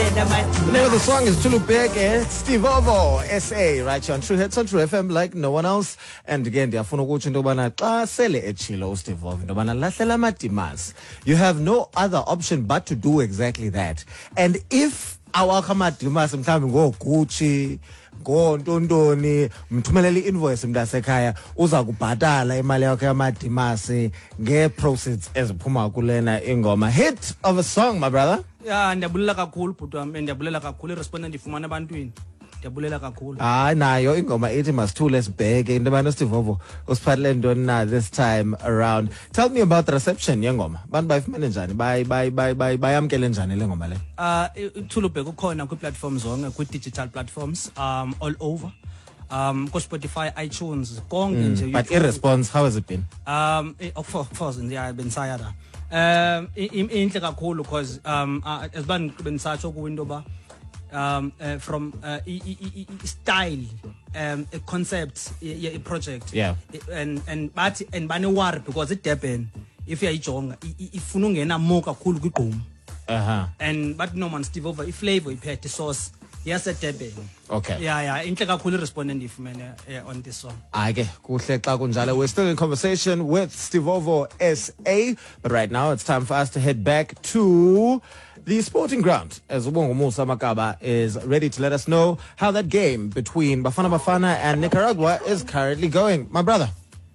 The name of the song is Tulubheke, Stivovo, SA, right here on True Hits on True FM like no one else. And again, ndiyafuna ukuthi into yobana xa sele etshilo uStivovo into yobana lahlela amadimasi. You have no other option but to do exactly that. And if awakho amadimasi mhlawumbi ngoGucci, ngoNtontoni, mthumelele invoice mntasekhaya uza kubhatala imali yakhe yamadimasi ngeproceeds eziphuma kulena ingoma. Hit of a song, my brother. Yeah, ndiyabulela kakhulu bhuti wami, ndiyabulela kakhulu irespondent ndifumana abantwini. Ndiyabulela kakhulu. Hayi nayo ingoma ithi masithule sibheke into abantu uStivovo usiphathele ntoni na this time around. Tell me about the reception yengoma. Abantu bayifumene njani? Bayamkele njani le ngoma le? Tulubheke ukhona kwi-platforms zonke, kwi-digital platforms all over. Spotify, iTunes, konke nje. But in response, how has it been? Of course, yeah, bensayara. Inhle kakhulu because as bensatsho kuwinto ba from style a concept a project, yeah, and bane war because it Durban if uyayijonga ifuna ungena more kakhulu kwigqomo and but no man Stivovo iflavor iphethe sauce yes at Durban. Okay, yeah inhle kakhulu irespondent ifumene on this song. Ake kuhle xa kunjalo. We're still in conversation with Stivovo SA, but right now it's time for us to head back to the sporting ground as Ubongo Musa Makaba is ready to let us know how that game between Bafana Bafana and Nicaragua is currently going. My brother.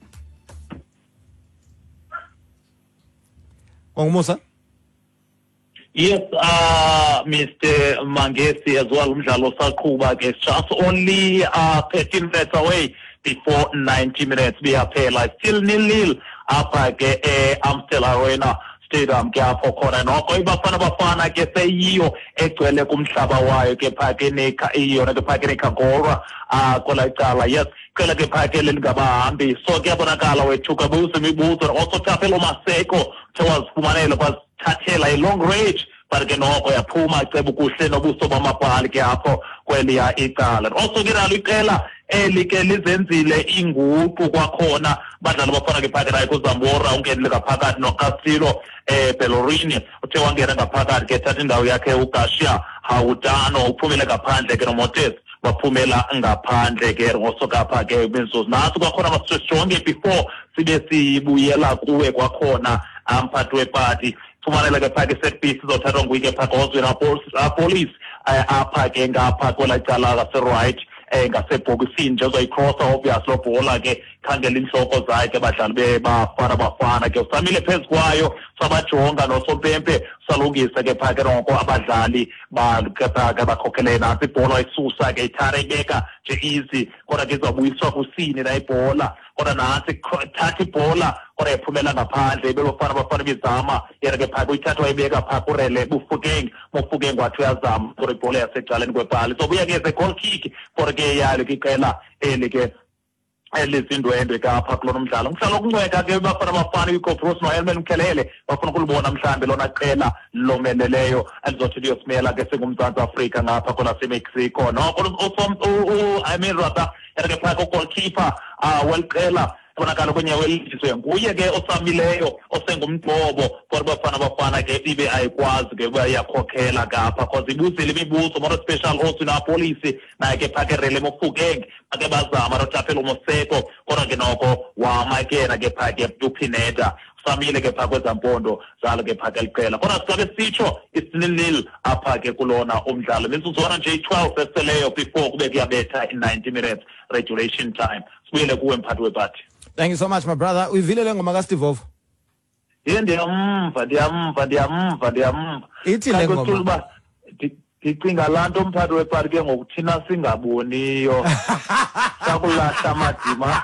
Ubongo Musa? Yes, Mr. Mangesi as well. Umdlalo saqhuba ke just only 13 minutes away before 90 minutes biyaphela. Still 0-0 apha ke Amstel Arena Stadium ke apho khona noko iBafana Bafana ke seyiyo egcwele kumhlaba wayo ke phake iyona ke phake neKagorwa kola icala. Yes, kela ke phake lelingabahambi so kuyabonakala wethuka buze imibuzo also Thapelo Maseko sewazifumanele kwazithathela i-long range but ke noko yaphuma icebo kuhle nobuso bamabhali ke apho kweliya icala. Also ke nalo iqela elike lizenzile inguqu kwakhona badlali bafana ke phakathi naye kuZambora ungenile ngaphakathi noCastillo Bellorini uthe wangena ngaphakathi ke thatha indawo yakhe uGashia Hawutano uphumele ngaphandle ke noMotes waphumela ngaphandle ke ngosokapha ke benzozi naso kwakhona masisijonge before sibe sibuyela kuwe kwakhona amphathi wepati fumanele ke phakathi set piece zothathwa nguyike phakathi ozwena police apha ke ngapha kola icala lase-right ngasebhokisini nje uzoyicrossa obvious lo bhola ke khangela inhloko zakhe badlali bebafana ke usamile phezu kwayo sabajonga nosompempe salungisa ke phake noko abadlali bakephake bakhokhelele nasi ibhola isusa ke ithare ibeka nje easy kodwa ke izobuyiswa kusini la ibhola kodwa nasi thatha ibhola kodwa iphumela ngaphandle bebafana bizama yena ke phake uyithatha ibeka phake urele Mofokeng wathi uyazama for ibhola yasecaleni kwebhali sobuya ke goal kick for ke yalo ke iqela eli ke elizindwendwe kapha kulona umdlalo okuncweka ke Bafana Bafana uCopros noHelman Mkhelele bafuna ukulibona mhlambe lona qela lomeleleyo elizothi liyosimela ke singumZantsi Afrika ngapha kona seMexico noko Ratha ke phaka goalkeeper welqela bonakala kwenyawo elizwe nguye ke osamileyo osengumgcobo for Bafana Bafana ke ibe ayikwazi ke bayakhokhela kapha cause ibuzile imibuzo more special host na police naye ke phakerele Mofokeng ake bazama rothapelo Moseko kodwa ke noko wamakena ke phake uphineda samile ke phaka kwezampondo zalo ke phaka liqela kodwa sicabe sitsho is-0-0 apha ke kulona umdlalo misuzwana nje 12 eseleyo before kube kuyabetha in 90 minutes regulation time sibuyele kuwe mphathi wephathi. Thank you so much, my brother. Uyivile le ngoma kaStivovo? Ndiyamva. Ithi le ngoma ndicinga lanto umphathi wephathi ke ngokuthina singaboniyo sakulahla amadima.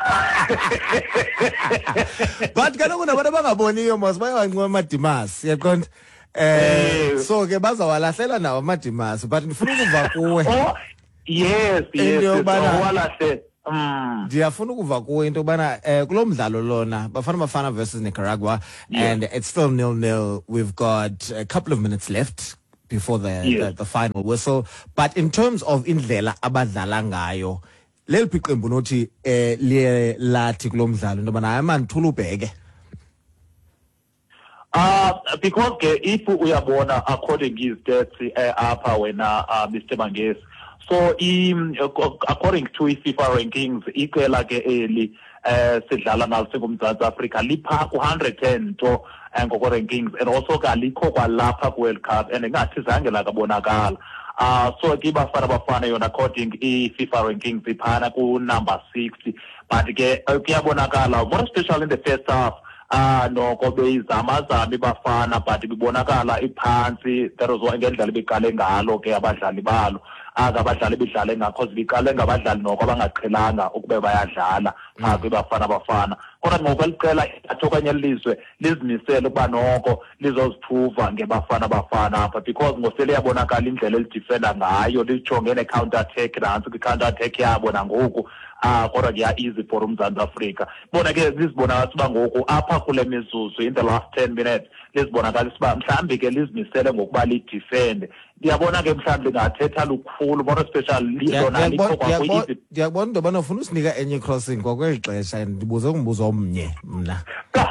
But kaloku nabantu abangaboniyo mos bayawancoma amadimasi yaqonda so ke bazawalahlela nawo amadimasi but ndifuna ukuva kuwe. Yes walahle. Ndiyafuna ukuva kuwe into yobana kulo mdlalo lona Bafana Bafana versus Nicaragua, and it's still 0-0. We've got a couple of minutes left before the final whistle, but in terms of indlela abadlala ngayo leliphi iqembu nothi liye lathi kulo mdlalo into yobana hayi man Tulubheke Because if we are born according to his stats apha wena Mr. Mangesi, so according to FIFA rankings iqela ke eli sidlala nalo singumZantsi Afrika lipha ku-110 to ngoko rankings, and also kalikho kwalapha ku-World Cup and ngathi zange lakabonakala. So ke Bafana Bafana yona according i-FIFA rankings iphana ku-number 60, but ke kuyabonakala more especially in the first half noko beyizamazama iBafana but bibonakala iphansi. That was why ngendlela beqale ngalo ke abadlali balo abadlali bedlale ngakho ziqale ngabadlali noko abangaqhelanga ukube bayadlala phakathi iBafana Bafana. Kodwa ngokweliqela athi okanye lizwe lizimisele ukuba noko lizoziphuva ngeBafana Bafana apha, because ngosele yabonakala indlela elidefenda ngayo lijonge ne-counter attack nantsi kwi-counter attack yabo nangoku. Kodwa kuya easy for uMzantsi Afrika. Bona ke lizibonakala uba ngoku apha kule mizuzu in the last 10 minutes lizibonakala uba mhlawumbi ke lizimisele ngokuba lidefende. Ndiyabona ke mhlawumbi lingathetha lukhulu more special lona likho kwakho. Ndiyabona into yobana ufuna usinika enye crossing kwakweli xesha and ndibuze umbuzo omnye mna.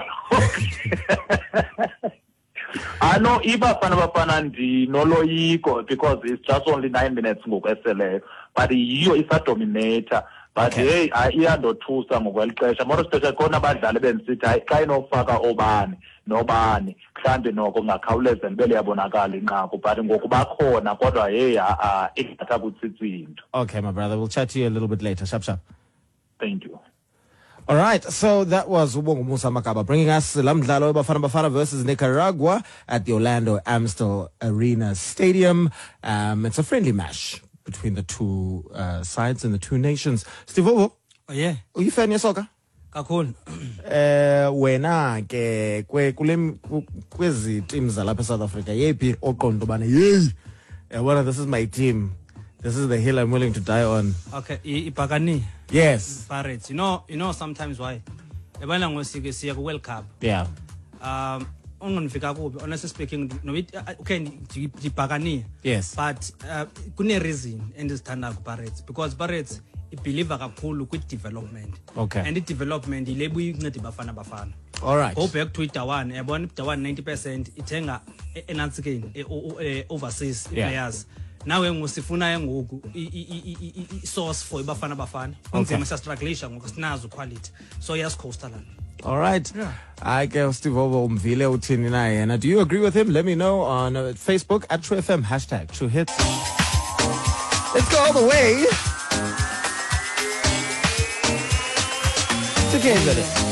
No, iBafana Bafana ndinoloyiko because it's just only 9 minutes ngoku eseleyo, but yiyo isadominator. But hey, iyandothusa ngokwelixesha more especially khona abadlali bendisithi hayi xa inofaka obani nobani mhlawumbi noko kungakhawuleza nibe liyabonakala inqaku, but ngoku bakhona kodwa hey ingatha kutsitsi into. Okay, my brother, we'll chat to you a little bit later. Sharp. Thank you. All right, so that was Ubongo Musa Makaba bringing us Lamdlalo Bafana Bafana versus Nicaragua at the Orlando Amstel Arena Stadium. It's a friendly match between the two sides and the two nations. Steve Ovo? Oh, yeah. Are you fan of soccer? Kakhulu. Wena ke kwezi teams zalapha South Africa yephi oqondo bana yey this is my team, this is the hill I'm willing to die on? Okay, Ipagani. Yes. Pirates. You know sometimes why? Ebana ngosike siya ku World Cup. Yeah. Ungifika kubi honestly speaking no okay Ipagani. Yes. But kune reason endizithanda ku Pirates because Pirates believe kakhulu kwi development. Okay. And the development ilebu incede Bafana. All right. Go back to Tawan. Yabona Tawan 90% ithenga enantsike overseas players. Now ngusifuna ngoku source for iBafana Bafana. Unzima siyastrugglisha ngoku sinazo quality. So yes coaster land. All right. I guess Steve Ovo umvile uthini na yena. Do you agree with him? Let me know on Facebook at True FM #TrueHits. Let's go all the way to KZN.